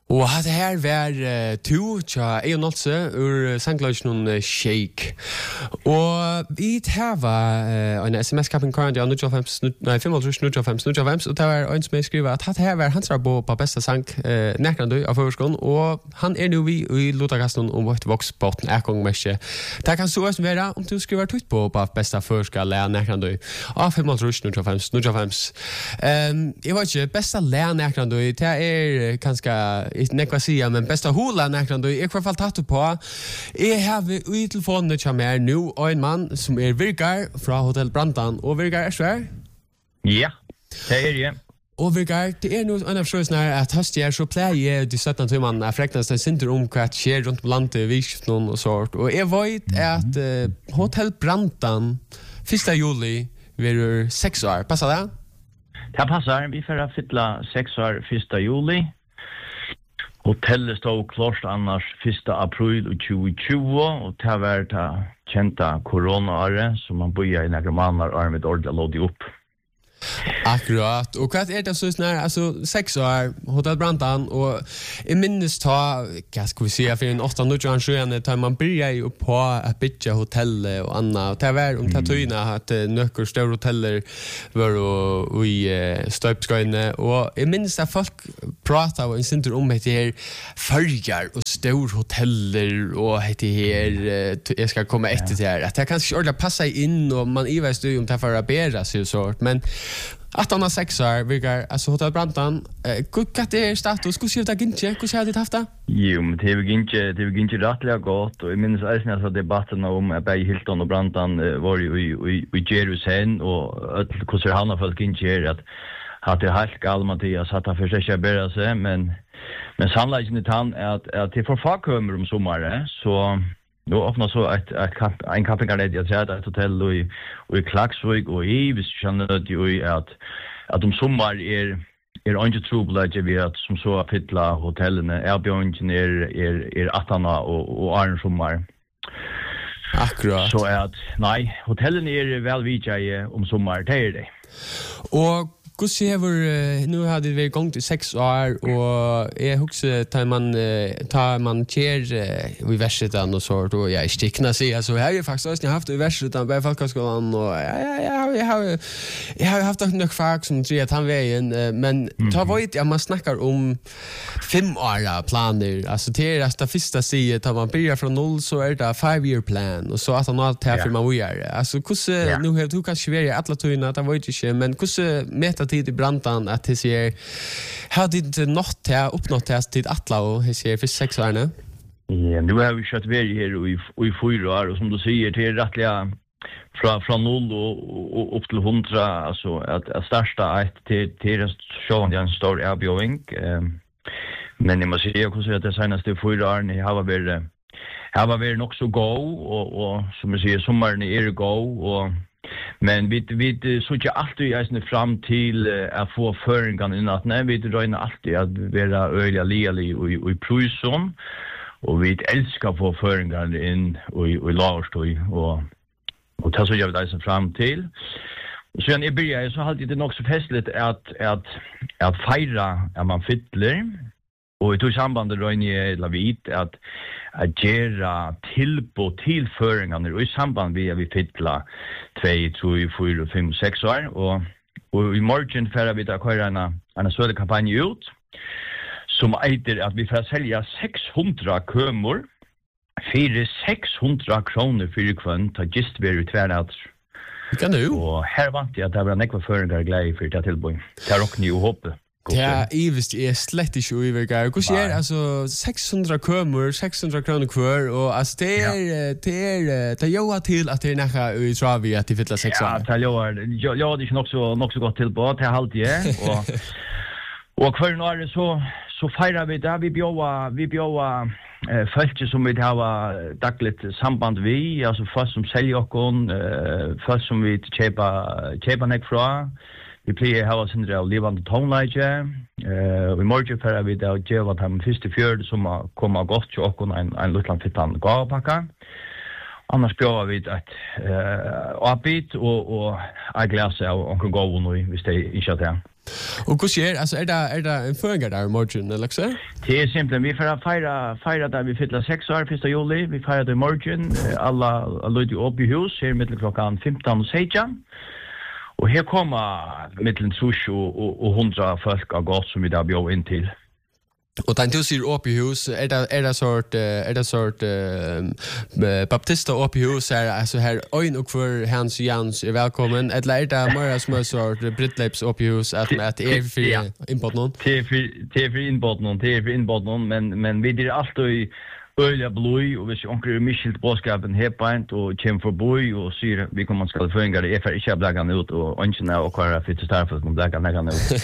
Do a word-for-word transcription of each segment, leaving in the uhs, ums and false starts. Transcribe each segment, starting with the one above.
Og det her var uh, to tja Eon Olse ur sangløsjonen Shake. Og vi tava uh, en sms-kappen karant ja fem og det var en som jeg skriver at det her var hans rabo på besta sang uh, nekrandu av førskånd, og han er nu vi i Lotakasten om vårt voksbotten ekongmesje. Det kan så som være om du skriver tutt på på besta førskall lea nekrandu av fem og um, jeg vet ikke, besta lea nekrandu det er kanskje nekva sia, men besta hula nekran du, jeg har fall tatt på. Jeg har i telefonen til meg nå, og en mann som er Virkar fra Hotell Brandan. Og Virkar, er svær? Ja, det er jeg. Og Virkar, det er noe annet forståelsen her, at høst jeg så pleier jeg de sytten timmene av freknast en sinter om hva skjer rundt på landet, virkskiften og sånt. Og jeg vet at uh, Hotell Brandan første juli vil seks år. Passer det? Det passer. Vi får fylla seks år første juli. Hotellet stod klart annars første april tjue tjue, og det var det kjente korona-året, som man bor i nære måneder og med ordentlig låde opp. Akkurat. Og hva er det så snart? Altså, seks år, Hotell Brandan, og jeg minnes ta, hva skal vi si, for en åtta nitton sjuende, da man byrja jo på å bygge hotellet og annet, og det var om det tøyene at nøkker større hoteller var jo i støypskøyene, og jeg minnes at folk pratet og en sinter om dette her farger og store hoteller, og dette her, jeg skal komme etter det her, at det kanskje ikke ordentlig passer inn, og man i veist om det for å bedre seg og sånt, men at han har seks år, Virkar, altså Hotell Brandan, hva er status? Hvordan ser det ikke? Hvordan har de haft det? Jo, men det er ikke, det er ikke rettelig godt, og jeg minnes eisen at debatten om at begge Hilton og Brandan var jo i Jerusalem, og hvordan han har fått ikke gjør at at det er helt galt, Mathias, at han først ikke er bedre seg, men, men sannleggen i tann er at, at det er for fagkommer om sommeren, så nå åpner så et, et kamp, en campingarledd i et hotell i, i Klaksvik og i, hvis du kjenner det jo at, at om sommer er er ikke trobladje ved at som så fytla hotellene, Erbjørnjen er, er, er attana og, og Arne sommer. Akkurat. Så er at, nei, hotellene er velvidtje om sommer, det er det. Og hvordan hever, nå har det vært gang til seks år, og jeg husker tar man, tar man kjer i versetan og sånt, og jeg stikkene sier, altså, jeg har jo faktisk også haft i versetan, bare Falkaskolan, og ja, ja, ja, jeg har, jeg har haft nok fag som tror at han veien, men ta vet jeg, man snakker om fem år planer, altså til det første sier, tar man börjar fra null, så er det five-year plan, og så at han har det for man vil gjøre. Altså, hvordan, nå har du kanskje vært i alle tøyene, det vet jeg ikke, men hvordan meta tid i Brandan at det sier har det nått til å oppnått til tid atla og det sier for seks årene? Ja, nu har vi kjøtt vært her i, i fyra år, og som du sier, det er rettelig fra, fra null og, og opp til hundra, altså at, at starta et til, til en sjående en stor erbjøving, um, men jeg må si at det seneste fyra årene har vært har vært nok så god, og, og som jeg sier, sommeren er god, og men vi vi så ikke alltid eisende fram til å få føringene inn at nei, vi røyner alltid at være øyelig lialig i, i prøysen, og vi elsker å få føringene inn i, i lagerstøy, og, og det så gjør vi eisende fram til. Og så jeg begynner, så hadde det nok så festlig at, at, at feire at man fytler, og i to sambandet røyner jeg la vite at at gjøre tilbud til føringene og i samband med at vi fytler to, tre, fire, fem, seks år, og, og i morgen får vi da kører en, en søde kampanje ut, som eiter at vi får selge seks hundre kømer for seks hundre kroner for kvann til gist vi er i tvernatter. Kan du? Og her vant jeg at det var nekva føringer glede for det tilbud. Det er råkne jo håpet. Ja, jeg visste, jeg er slett ikke uiverkar. Hvordan er det, altså, seks hundre kroner, seks hundre kroner hver, og altså, det er, det er, det er jo til at det er nekka i travi at de fytler seks år. Ja, det er jo, ja, det er ikke nok så, nok så godt til på, det er halvtid, og, og hver når så, så feirer vi det, vi bjøver, vi bjøver eh, folk som vi har dagligt samband vi, altså folk som selger okken, eh, folk som vi kjøper, kjøper nek fra, vi pleier å ha sindre av livande toneleie, uh, og i morgen fører vi det å gjøre at de første fjørde som kommer godt til åkken en, en luttland fittan gavepakke. Annars bjør vi et uh, avbit og, og en glase av åkken gaven hvis det ikke er det. Och hur ser alltså är det är det en förgång där i morgon eller så? Det är simpelt vi får fira fira där vi fyller sex år första juli. Vi firar det i morgon. Alla lyder upp i hus här mellan klockan femton och sexton. Och här kommer mellan trus och och hundra folk av gott som vi där bjöd in till. Och dann du ser upp i hus är det är det sort är det sort uh, baptista upp i hus är alltså här ön och för Hans Jans är välkommen ett lära mer som sort Britleps upp i hus att med att är för input någon till för till för input någon till för input någon men men vi det alltid öliga blue och vi onkel Michel boskapen här point och Kim för boy och syr vi kommer ska förringa det är för inte blägga ut och inte och kvar för att starta för att blägga näga ut.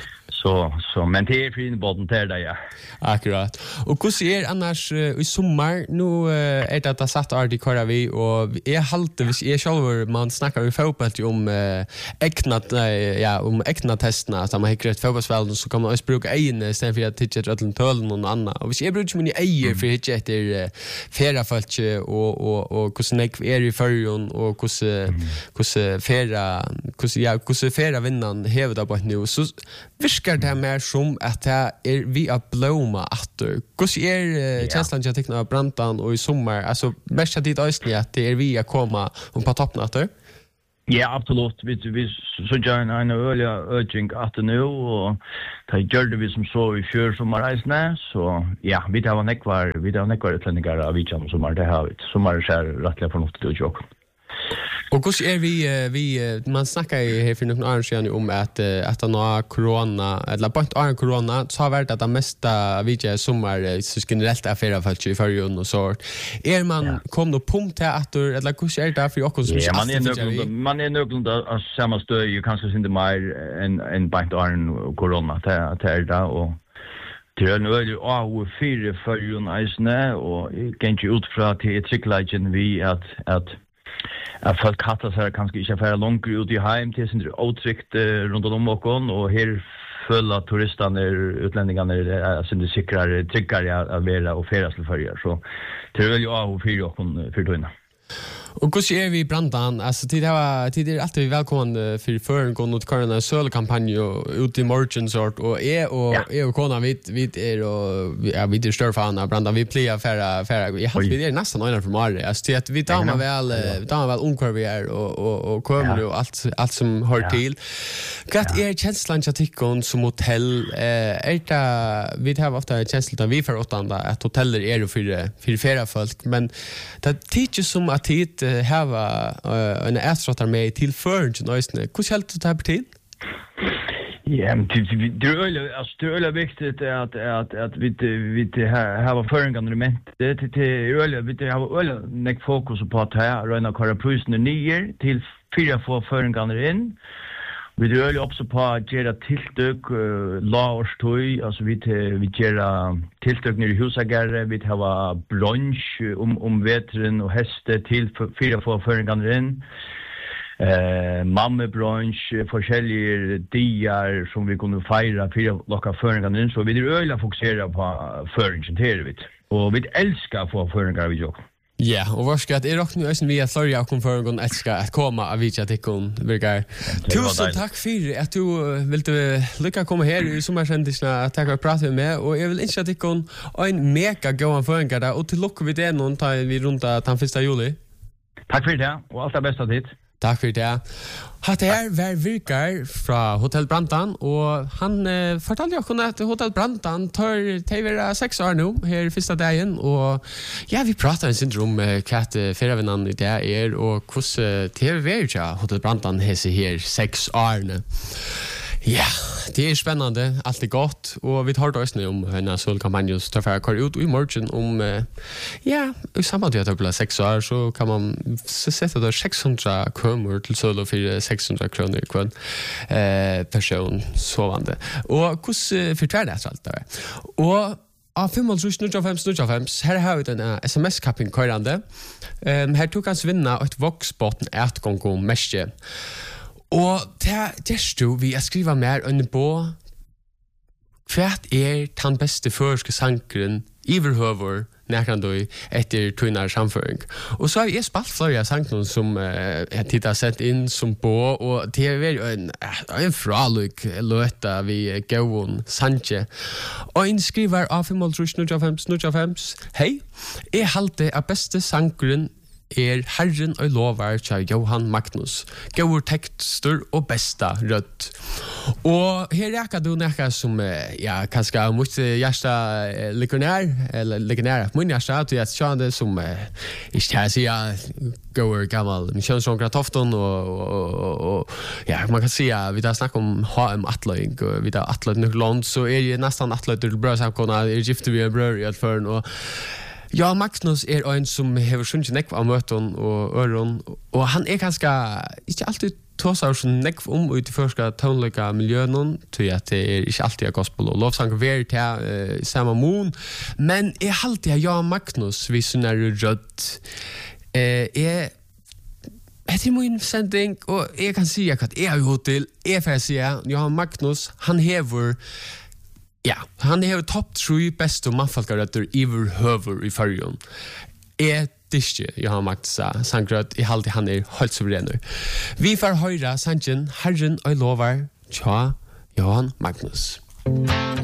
Så så men det är fin botten där där ja. Akkurat. Och hur ser annars uh, i sommar nu uh, är det att satt art i kvar vi och är halt vis är själv man snackar i fotboll om uh, äknat uh, ja om äknat testerna som har krävt fotbollsvärlden så kan man också bruka egen istället för att titta åt en töl någon annan. Och vis är brukar man i ejer för hit efter uh, färra folk och och och hur snack är i förjon och hur hur färra hur ja hur färra vinnan hävda på nu så viskar det mer som att det är vi att blomma att hur är känslan jag tycker av brantan och i sommar alltså mest att det är att det är vi att komma och på toppen att ja absolut vi vi så gärna en öliga urging att nu och det gjorde vi som så i fjör sommarreisne så ja vi har nekvar vi har nekvar utlänningar av vi som sommar det har vi sommar är rättligt förnuftigt att jobba. Och hur är vi vi man snackar ju här för några år sedan om att att nå corona eller på ett år corona så har varit att det mesta vidje sommar så generellt affärer för i förrjun och så är man ja. Kom då punkt här att eller hur är det för också som ja, man är nog man är nog att samma stöd ju kanske inte mer en en på ett år corona att det är där och det är nu ju av fyra förrjun isne och kan ju utfra till cykelagent vi att att att folk hattar sig kanske inte affärer långt ut i hem till sin otryggt runt om åkon och här fulla turisterna utlänningarna är sin säkrare tryggare att vara och färdas till förr så det är väl ju av för åkon för då. Och hur ser vi i brandan? Alltså, det var det är alltid välkommen för föregående och korna sölkampanj ut i morgon sort och är och är och kona vid vid är och ja vid är större fan av brandan vi plear färra färra jag har vi är nästan några från Mars alltså det att vi tar man väl tar man väl omkör vi är och och och kommer och allt allt som hör till. Vad är känslan jag tycker som hotell är det vi har ofta känslan vi för åtanda att hoteller är för för färra folk men det teacher som att det hava uh, en ätstrattar med till förrän nöjsne. Hur ska det ta till? Ja, det är öliga, alltså det är öliga viktigt att att att vi vi har förringande element. Det det är öliga vi har öliga nek fokus på att här röna kara prisen nio till fyra få förringande in. Vi är öliga också på att göra tilltök uh, laorstoj, alltså vi vi gör tilltök nere i husagare, vi har brunch om om vetren och häste till fyra få förringande in. Eh mamma brunch forskjellige diar som vi kunde fira fyra lokala förringar så vi är öliga fokusera på förringen till vi. Och vi älskar få förringar vi gör. Ja, och vad ska det är också nu ösen vi att Florida och konfirmation älskar att komma av vilka tekon virkar. Tusen tack för att du ville lycka komma här i sommarsändningarna att ta och prata med och jag vill önska tekon en mega goda förringar där och till lucka vi det någon tar vi runt den första juli. Tack för det och allt det bästa dit. Tack för det. Hatt här var virkar fra Hotell Brantan och han eh, fortalte jo att Hotell Brantan tar tevera sex år nu här första dagen och ja vi pratar en syndrom med kat ferravinan i det är och hos T V ja Hotell Brantan hese här sex år nu. Ja, det är spännande, allt är gott och vi tar oss nu om en solkampanj så tar jag kvar ut i morgon om uh, ja, i samband med att det blir sex år så kan man sätta där sexhundra kronor till solo för sexhundra kronor i kväll eh, person sovande. Och hur uh, förtär det allt där? Och av fem noll fem noll fem här har vi den sms-kappen körande. Um, här tog hans vinna ett voxbotten ätgång om mestje. Og det gjør du vi å skrive mer under på hva er den beste førske sankeren iverhøver näkran då efter tunnar samföring. Och så har jag spalt flera sanger som jag tittar sett in som på och det är en en fraluk låta vi gåon Sanche. Och en skriver av fem noll fem noll fem. Hej, jag halte av bästa sangren er Herren og lovar til Johan Magnus. Gåur tekster og besta rødt. Og her er du nekka som, ja, kanskje mot hjärsta ligger nær, eller ligger nær min hjärsta, at jeg kjører det som, ikke til å si, gåur gammal kjønnsrånkra tofton, og, og, og, og, ja, man kan si, vi har snakket om H M Atløying, og vi har Atløying Nukland, så er jeg nesten Atløying til brødsamkona, er gifte vi en brød i alt føren, og ja, Magnus er en som har sunnet nekv av møten og øren, og han er ganske, ikke alltid tåsar som nekv om ut i første tånløyga miljøen, til at det er ikke alltid er gospel og lovsang ver til uh, samme mån, men jeg halte ja Magnus, hvis hun er rødt, uh, jeg etter min sending, og jeg kan si at jeg har jo til, jeg får si ja, Magnus, han hever ja, han har topp tre beste mannfalkarøtter iver høver i fargen. Jeg diske Johan Magnus sangrøt, jeg halte han er helt suverener. Vi får høyre sangen Herren og lovar tja Johan Magnus.